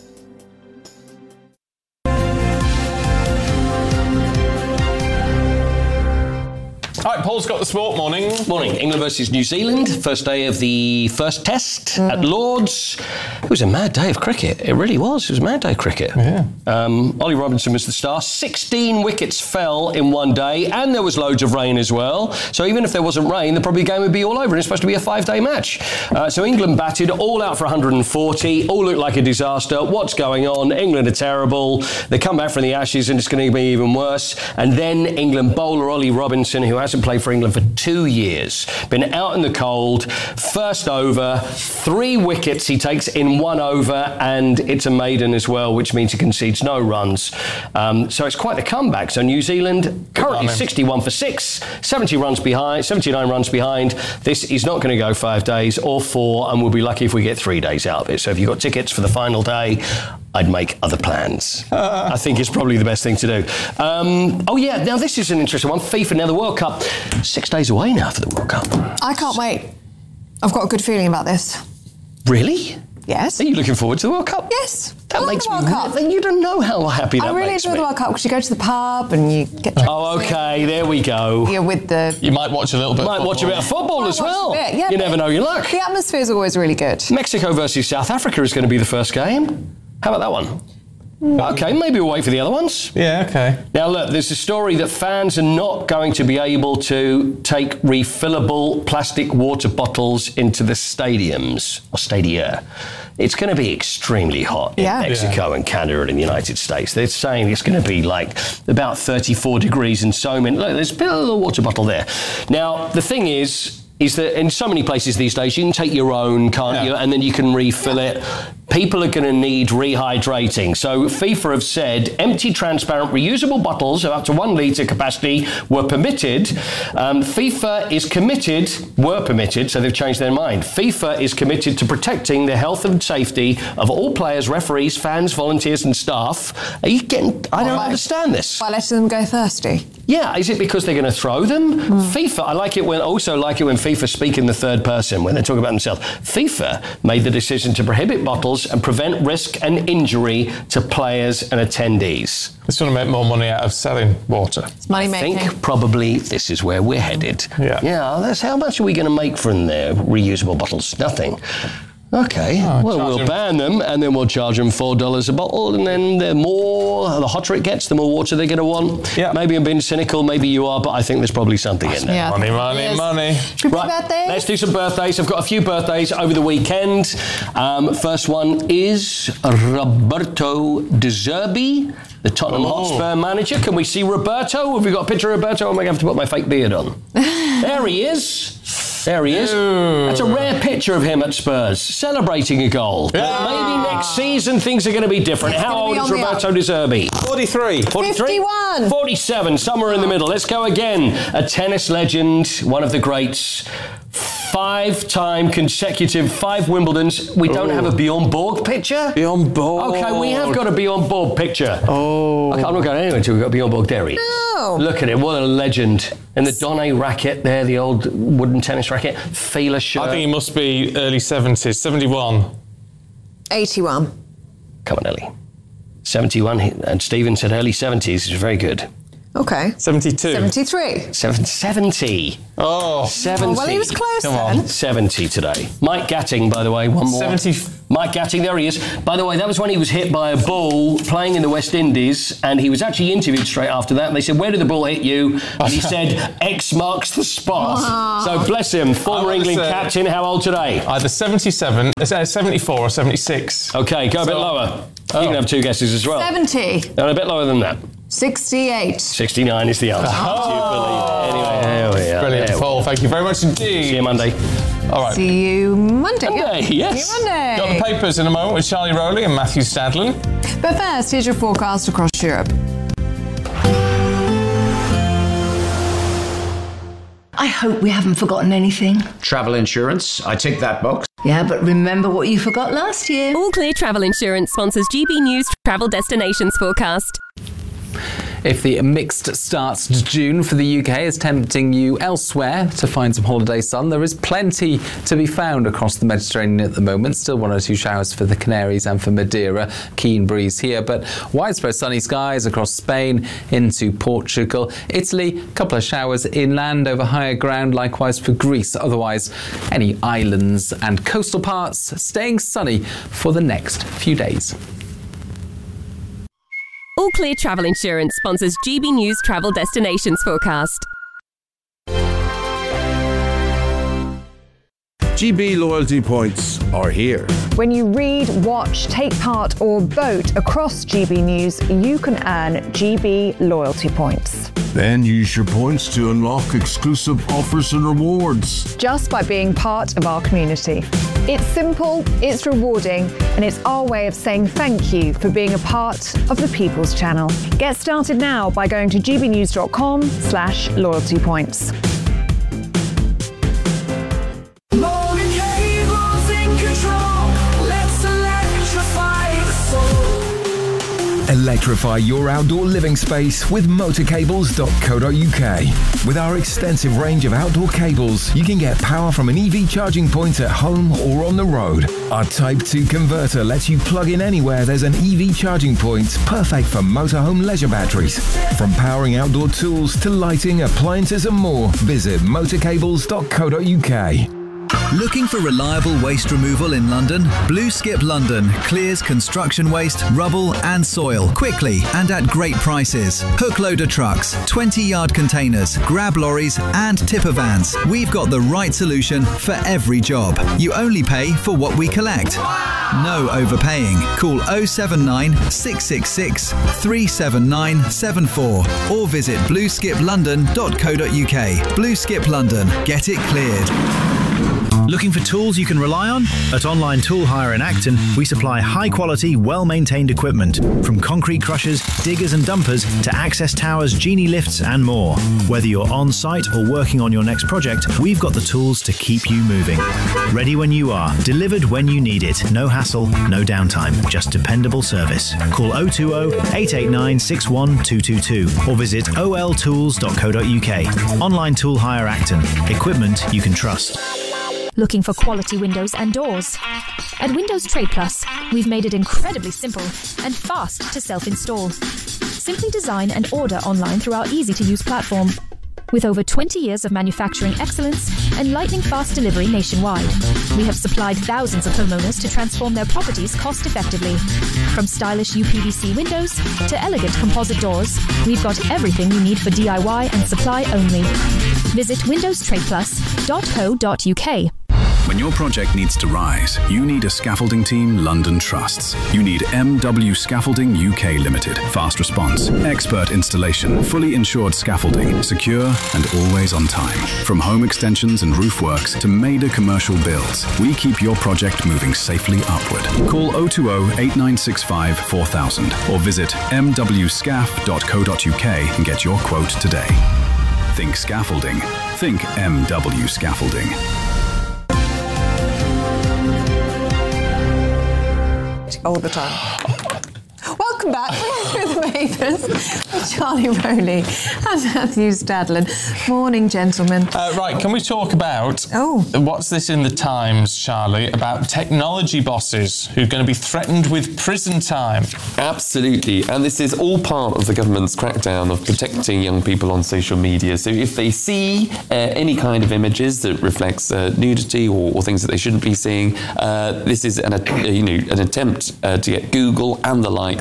All right, Paul's got the sport. Morning. Morning. England versus New Zealand. First day of the first test at Lord's. It was a mad day of cricket. It really was. It was a mad day of cricket. Yeah. Ollie Robinson was the star. 16 wickets fell in one day, and there was loads of rain as well. So even if there wasn't rain, the probably game would be all over. And it's supposed to be a 5-day match. So England batted all out for 140. All looked like a disaster. What's going on? England are terrible. They come back from the Ashes, and it's going to be even worse. And then England bowler Ollie Robinson, who hasn't played for England for 2 years, been out in the cold, first over, 3 wickets he takes in 1 over, and it's a maiden as well, which means he concedes no runs. So it's quite a comeback. So New Zealand currently 61 for 6, 70 runs behind, 79 runs behind. This is not going to go 5 days or 4, and we'll be lucky if we get 3 days out of it. So if you've got tickets for the final day, I'd make other plans. I think it's probably the best thing to do. Oh yeah, now this is an interesting one. FIFA, now the World Cup, 6 days away now for the World Cup. I can't wait. I've got a good feeling about this. Really? Yes. Are you looking forward to the World Cup? Yes. That makes me. You don't know how happy that makes me. I really enjoy the World Cup because you go to the pub and you get. Oh, okay. There we go. You're with the. You might watch a little bit. Might watch a bit of football as well. Yeah, you never know your luck. The atmosphere is always really good. Mexico versus South Africa is going to be the first game. How about that one? Okay, maybe we'll wait for the other ones. Yeah, okay. Now look, there's a story that fans are not going to be able to take refillable plastic water bottles into the stadiums or stadia. It's going to be extremely hot in Mexico and Canada and the United States. They're saying it's going to be like about 34 degrees and so many. Look, there's a little water bottle there. Now, the thing is is that in so many places these days, you can take your own, can't you? And then you can refill it. People are going to need rehydrating. So FIFA have said empty, transparent, reusable bottles of up to 1 litre capacity were permitted. FIFA is committed, so they've changed their mind. FIFA is committed to protecting the health and safety of all players, referees, fans, volunteers and staff. Are you getting... I don't understand this. By letting them go thirsty? Yeah, is it because they're going to throw them? FIFA, I like it when FIFA speak in the third person, when they talk about themselves. FIFA made the decision to prohibit bottles and prevent risk and injury to players and attendees. It's going to make more money out of selling water. It's money making. I think probably this is where we're headed. Yeah. That's how much are we going to make from their reusable bottles? Nothing. Okay, we'll ban them and then we'll charge them $4 a bottle, and then the hotter it gets, the more water they're going to want. Yeah. Maybe I'm being cynical, maybe you are, but I think there's probably something in there. Yeah. Money. Birthdays? Let's do some birthdays. I've got a few birthdays over the weekend. First one is Roberto De Zerbi, the Tottenham Hotspur manager. Can we see Roberto? Have we got a picture of Roberto? I'm going to have to put my fake beard on. There he is. That's a rare picture of him at Spurs, celebrating a goal. But maybe next season things are going to be different. How old is Roberto De Zerbi? 43. 51. 47, somewhere in the middle. Let's go again. A tennis legend, one of the greats. 5-time consecutive 5 Wimbledons. We don't have a Bjorn Borg picture? Bjorn Borg. Okay, we have got a Bjorn Borg picture. Okay, I'm not going anywhere until we've got Bjorn Borg. There he is. No. Look at it, what a legend. And the Donne racket there, the old wooden tennis racket. Fila shirt. I think he must be early 70s, 71. 81. Come on, Ellie. 71, and Stephen said early 70s. It's very good. Okay. 72. 73. 70. Oh. 70. Oh, well, he was close Come then. on. 70 today. Mike Gatting, by the way, one more. 70. Mike Gatting, there he is. By the way, that was when he was hit by a ball playing in the West Indies, and he was actually interviewed straight after that, and they said, where did the ball hit you? And he said, X marks the spot. Wow. So bless him, former England captain. How old today? Either 77, 74 or 76. Okay, go a bit lower. You can have 2 guesses as well. 70. And a bit lower than that. 68. 69 is the answer. Do you believe it? Anyway, there we are. Brilliant, Paul. Thank you very much indeed. See you Monday. All right. See you Monday. Yes. See you Monday. Got the papers in a moment with Charlie Rowley and Matthew Stadlin. But first, here's your forecast across Europe. I hope we haven't forgotten anything. Travel insurance, I tick that box. Yeah, but remember what you forgot last year. All Clear Travel Insurance sponsors GB News Travel Destinations Forecast. If the mixed start to June for the UK is tempting you elsewhere to find some holiday sun, there is plenty to be found across the Mediterranean at the moment. Still 1 or 2 showers for the Canaries and for Madeira. Keen breeze here, but widespread sunny skies across Spain into Portugal. Italy, a couple of showers inland over higher ground, likewise for Greece. Otherwise, any islands and coastal parts staying sunny for the next few days. All Clear Travel Insurance sponsors GB News Travel Destinations Forecast. GB loyalty points are here. When you read, watch, take part or vote across GB News, you can earn GB loyalty points. Then use your points to unlock exclusive offers and rewards. Just by being part of our community. It's simple, it's rewarding, and it's our way of saying thank you for being a part of the People's Channel. Get started now by going to gbnews.com/loyalty points. Electrify your outdoor living space with motorcables.co.uk. With our extensive range of outdoor cables, you can get power from an EV charging point at home or on the road. Our Type 2 converter lets you plug in anywhere there's an EV charging point, perfect for motorhome leisure batteries. From powering outdoor tools to lighting, appliances and more, visit motorcables.co.uk. Looking for reliable waste removal in London? Blue Skip London clears construction waste, rubble and soil quickly and at great prices. Hook loader trucks, 20-yard containers, grab lorries and tipper vans. We've got the right solution for every job. You only pay for what we collect. No overpaying. Call 079 666 37974 or visit blueskiplondon.co.uk. Blue Skip London. Get it cleared. Looking for tools you can rely on? At Online Tool Hire in Acton, we supply high-quality, well-maintained equipment, from concrete crushers, diggers and dumpers to access towers, genie lifts and more. Whether you're on-site or working on your next project, we've got the tools to keep you moving. Ready when you are, delivered when you need it. No hassle, no downtime, just dependable service. Call 020 889 61222 or visit oltools.co.uk. Online Tool Hire Acton. Equipment you can trust. Looking for quality windows and doors? At Windows Trade Plus, we've made it incredibly simple and fast to self-install. Simply design and order online through our easy-to-use platform. With over 20 years of manufacturing excellence and lightning-fast delivery nationwide, we have supplied thousands of homeowners to transform their properties cost-effectively. From stylish UPVC windows to elegant composite doors, we've got everything you need for DIY and supply only. Visit windowstradeplus.co.uk. When your project needs to rise, you need a scaffolding team London trusts. You need MW Scaffolding UK Limited. Fast response, expert installation, fully insured scaffolding, secure and always on time. From home extensions and roof works to major commercial builds, we keep your project moving safely upward. Call 020 8965 4000 or visit mwscaf.co.uk and get your quote today. Think scaffolding. Think MW Scaffolding. All the time. Welcome back through the papers with Charlie Rowley and Matthew Stadlen. Morning, gentlemen. Right, can we talk about what's this in the Times, Charlie, about technology bosses who are going to be threatened with prison time? Absolutely, and this is all part of the government's crackdown of protecting young people on social media. So if they see any kind of images that reflects nudity or things that they shouldn't be seeing, this is an attempt to get Google and the likes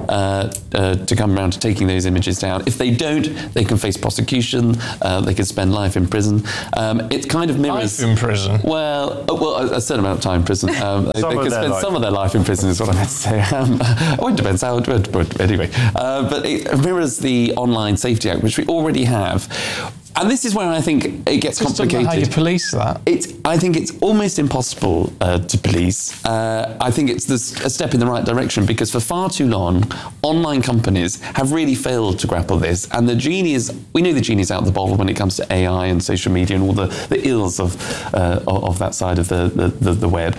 to come around to taking those images down. If they don't, they can face prosecution. They can spend life in prison. It kind of mirrors life in prison. Well, a certain amount of time in prison. They can spend some of their life in prison, is what I meant to say. It depends how it would, but anyway. But it mirrors the Online Safety Act, which we already have. And this is where I think it gets complicated. How you police that? I think it's almost impossible to police. I think it's a step in the right direction because for far too long, online companies have really failed to grapple this. And we know the genie's out of the bottle when it comes to AI and social media and all the ills of that side of the web.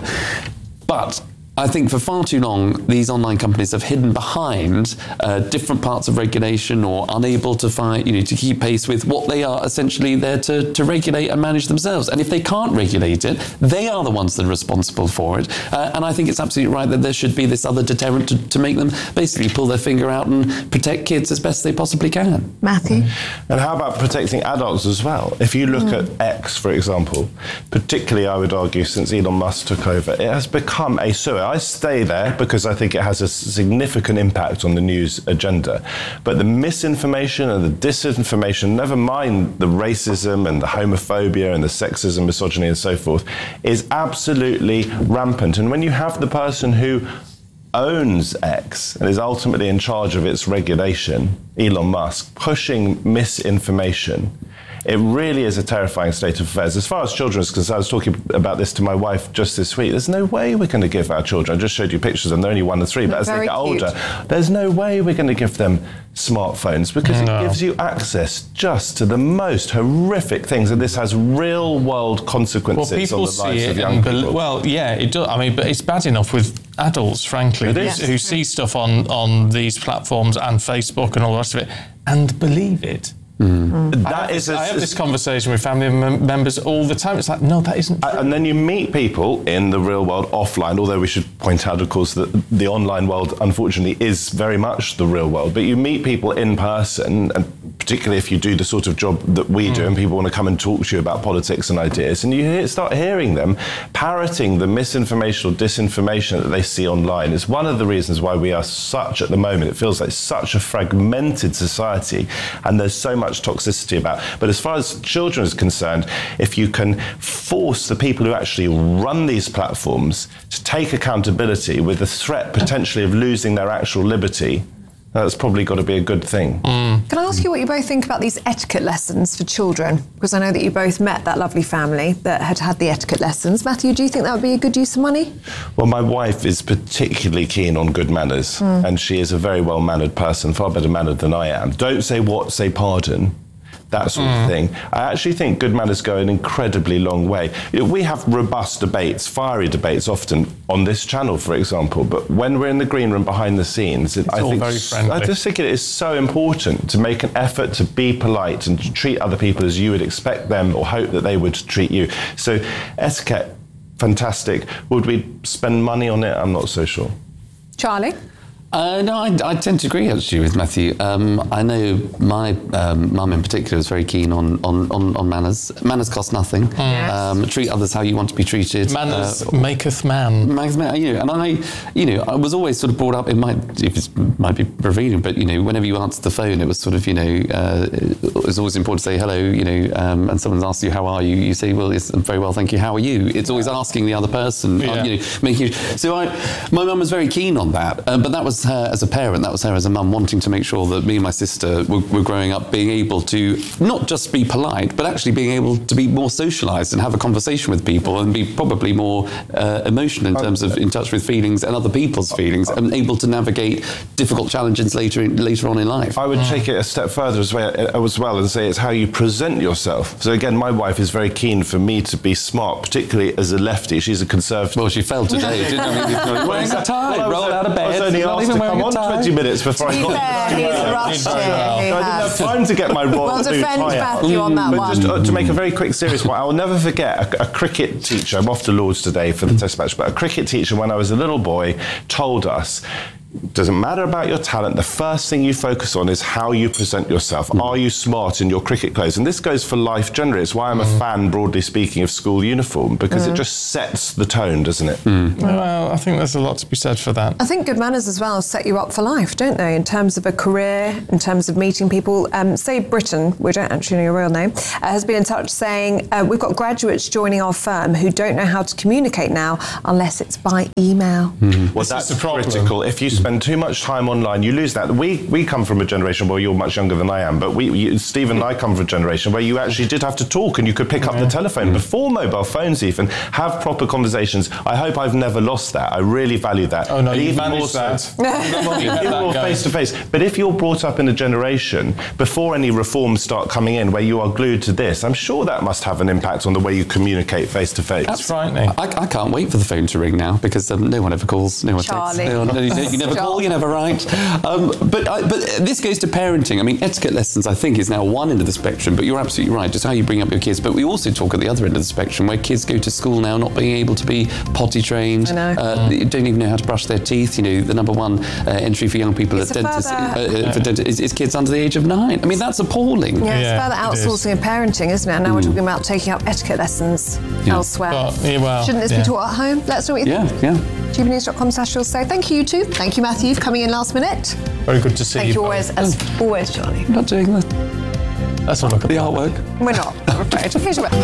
But I think for far too long, these online companies have hidden behind different parts of regulation or unable to to keep pace with what they are essentially there to regulate and manage themselves. And if they can't regulate it, they are the ones that are responsible for it. And I think it's absolutely right that there should be this other deterrent to make them basically pull their finger out and protect kids as best they possibly can. Matthew? And how about protecting adults as well? If you look at X, for example, particularly I would argue since Elon Musk took over, it has become a sewer. I stay there because I think it has a significant impact on the news agenda. But the misinformation and the disinformation, never mind the racism and the homophobia and the sexism, misogyny and so forth, is absolutely rampant. And when you have the person who owns X and is ultimately in charge of its regulation, Elon Musk, pushing misinformation, it really is a terrifying state of affairs. As far as children is concerned, I was talking about this to my wife just this week. There's no way we're going to give our children, I just showed you pictures and they're only 1 and 3, but as they get older, there's no way we're going to give them smartphones because it gives you access just to the most horrific things, and this has real world consequences on the lives of young people. Well, yeah, it does. I mean, but it's bad enough with adults, frankly, who see stuff on these platforms and Facebook and all the rest of it and believe it. I have this conversation with family members all the time. It's like, no, that isn't true. And then you meet people in the real world offline, although we should point out, of course, that the online world, unfortunately, is very much the real world. But you meet people in person, and particularly if you do the sort of job that we do and people want to come and talk to you about politics and ideas, and you start hearing them parroting the misinformation or disinformation that they see online. It's one of the reasons why we are at the moment, it feels like such a fragmented society, and there's so much toxicity about. But as far as children is concerned, if you can force the people who actually run these platforms to take accountability with the threat potentially of losing their actual liberty, that's probably got to be a good thing. Can I ask you what you both think about these etiquette lessons for children? Because I know that you both met that lovely family that had the etiquette lessons. Matthew, do you think that would be a good use of money? Well, my wife is particularly keen on good manners, and she is a very well-mannered person, far better mannered than I am. Don't say what, say pardon. That sort of thing. I actually think good manners go an incredibly long way. We have robust debates, fiery debates often on this channel, for example, but when we're in the green room behind the scenes, I just think it is so important to make an effort to be polite and to treat other people as you would expect them or hope that they would treat you. So etiquette, fantastic. Would we spend money on it? I'm not so sure. Charlie? No, I tend to agree actually with Matthew. I know my mum in particular is very keen on manners. Manners cost nothing. Treat others how you want to be treated. Manners maketh man. And I was always sort of brought up. It might be revealing, but whenever you answered the phone, it was sort of it was always important to say hello. And someone asks you how are you, you say, well, yes, I'm very well, thank you. How are you? It's always asking the other person. Making. So my mum was very keen on that, but that was her as a parent, that was her as a mum, wanting to make sure that me and my sister were growing up being able to not just be polite, but actually being able to be more socialised and have a conversation with people and be probably more emotional in terms of in touch with feelings and other people's feelings and able to navigate difficult challenges later on in life. I would take it a step further as well and say it's how you present yourself. So again, my wife is very keen for me to be smart, particularly as a lefty. She's a conservative. Well, she fell today, didn't I? Wearing a tie, rolled out of bed. I was only asked to come on 20 minutes before I got he's rushed here. I didn't have time to get my royal blue tie out. Well, defend Matthew on that one. Just to make a very quick serious point, I will never forget a cricket teacher. I'm off to Lord's today for the test match, but a cricket teacher when I was a little boy told us, doesn't matter about your talent, the first thing you focus on is how you present yourself. Are you smart in your cricket clothes? And this goes for life generally. It's why I'm a fan, broadly speaking, of school uniform, because it just sets the tone, doesn't it? Well, I think there's a lot to be said for that. I think good manners as well set you up for life, don't they, in terms of a career, in terms of meeting people. Say Britain, we don't actually know your real name, has been in touch saying, we've got graduates joining our firm who don't know how to communicate now unless it's by email. Well, that's critical. If you spend too much time online, you lose that. We come from a generation where you're much younger than I am, but Steve and I come from a generation where you actually did have to talk and you could pick up the telephone before mobile phones even, have proper conversations. I hope I've never lost that. I really value that. Oh no, you managed that. Even more face to face. But if you're brought up in a generation before any reforms start coming in where you are glued to this, I'm sure that must have an impact on the way you communicate face to face. That's frightening. I can't wait for the phone to ring now because no one ever calls, no one texts. You never call, you never write. But this goes to parenting. I mean, etiquette lessons, I think, is now one end of the spectrum, but you're absolutely right, just how you bring up your kids. But we also talk at the other end of the spectrum where kids go to school now not being able to be potty trained, don't even know how to brush their teeth. The number one entry for young people at dentists is kids under the age of 9. I mean, that's appalling. Yeah, it's further outsourcing of parenting, isn't it? And now we're talking about taking up etiquette lessons elsewhere. Shouldn't this be taught at home? Let's know what you think. GBnews.com/say. Thank you, you two. Thank you, Matthew, for coming in last minute. Very good to see you. Thank you always, as always, Charlie. I'm not doing that. Let's have a look at the artwork. We're not, I'm afraid. Here's your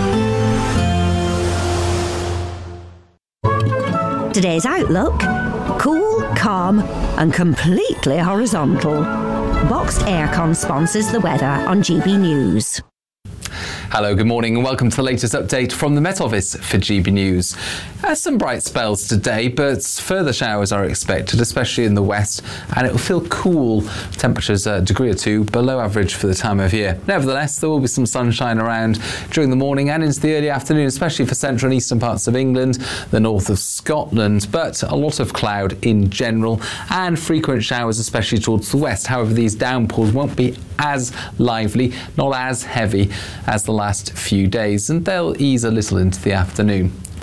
Today's outlook: cool, calm, and completely horizontal. Boxed Aircon sponsors the weather on GB News. Hello, good morning and welcome to the latest update from the Met Office for GB News. Some bright spells today, but further showers are expected, especially in the west, and it will feel cool. Temperatures a degree or two below average for the time of year. Nevertheless, there will be some sunshine around during the morning and into the early afternoon, especially for central and eastern parts of England, the north of Scotland, but a lot of cloud in general and frequent showers, especially towards the west. However, these downpours won't be as lively, not as heavy as the last few days, and they'll ease a little into the afternoon.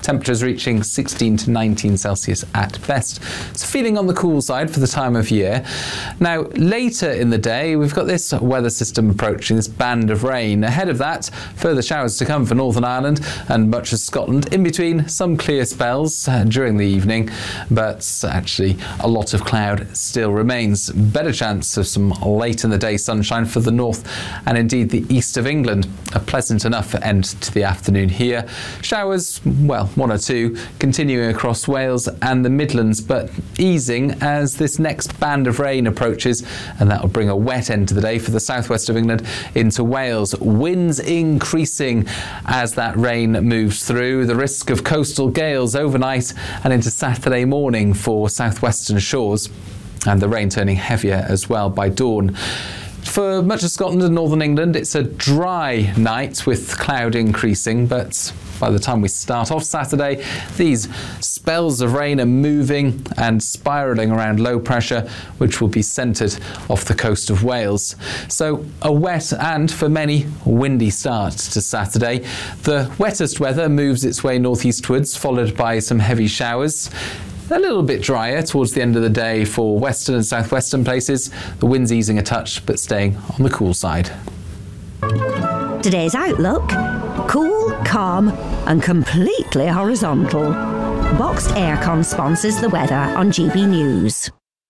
temperatures reaching 16 to 19 Celsius at best. So feeling on the cool side for the time of year. Now, later in the day, we've got this weather system approaching, this band of rain. Ahead of that, further showers to come for Northern Ireland and much of Scotland. In between, some clear spells during the evening, but actually a lot of cloud still remains. Better chance of some late in the day sunshine for the north and indeed the east of England. A pleasant enough end to the afternoon here. Showers, well, one or two, continuing across Wales and the Midlands, but easing as this next band of rain approaches, and that will bring a wet end to the day for the southwest of England into Wales. Winds increasing as that rain moves through. The risk of coastal gales overnight and into Saturday morning for southwestern shores, and the rain turning heavier as well by dawn. For much of Scotland and northern England, it's a dry night with cloud increasing, but by the time we start off Saturday, these spells of rain are moving and spiralling around low pressure, which will be centred off the coast of Wales. So a wet and, for many, windy start to Saturday. The wettest weather moves its way northeastwards, followed by some heavy showers. A little bit drier towards the end of the day for western and southwestern places. The wind's easing a touch, but staying on the cool side. Today's outlook: cool, calm and completely horizontal. Boxed Aircon sponsors the weather on GB News.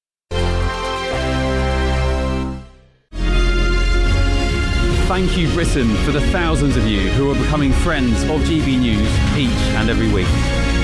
Thank you, Britain, for the thousands of you who are becoming friends of GB News each and every week.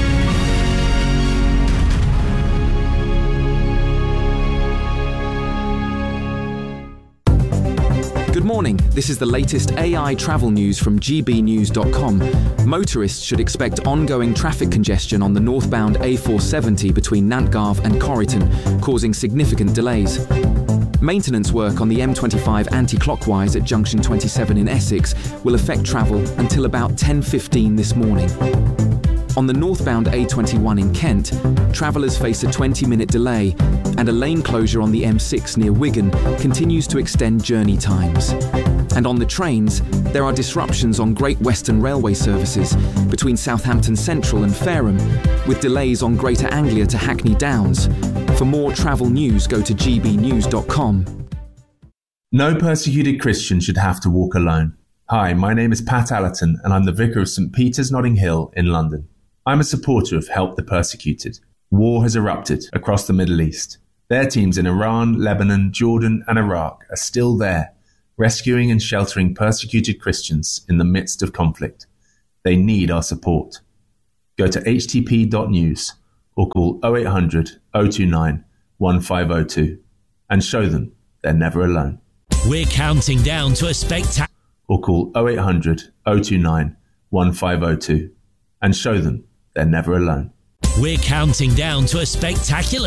Good morning. This is the latest AI travel news from gbnews.com. Motorists should expect ongoing traffic congestion on the northbound A470 between Nantgarv and Corriton, causing significant delays. Maintenance work on the M25 anti-clockwise at junction 27 in Essex will affect travel until about 10:15 this morning. On the northbound A21 in Kent, travellers face a 20-minute delay, and a lane closure on the M6 near Wigan continues to extend journey times. And on the trains, there are disruptions on Great Western Railway services between Southampton Central and Fareham, with delays on Greater Anglia to Hackney Downs. For more travel news, go to gbnews.com. No persecuted Christian should have to walk alone. Hi, my name is Pat Allerton, and I'm the Vicar of St Peter's, Notting Hill in London. I'm a supporter of Help the Persecuted. War has erupted across the Middle East. Their teams in Iran, Lebanon, Jordan and Iraq are still there, rescuing and sheltering persecuted Christians in the midst of conflict. They need our support. Go to htp.news or call 0800 029 1502 and show them they're never alone. We're counting down to a spectacular... Or call 0800 029 1502 and show them they're never alone. We're counting down to a spectacular